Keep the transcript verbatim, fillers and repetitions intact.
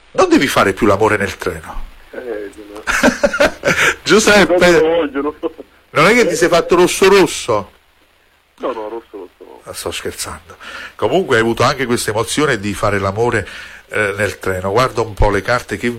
Non devi fare più l'amore nel treno. Eh, no. Giuseppe, voglio, non è che ti sei fatto rosso rosso? No, no, rosso rosso no. Sto scherzando. Comunque hai avuto anche questa emozione di fare l'amore eh, nel treno. Guarda un po' le carte che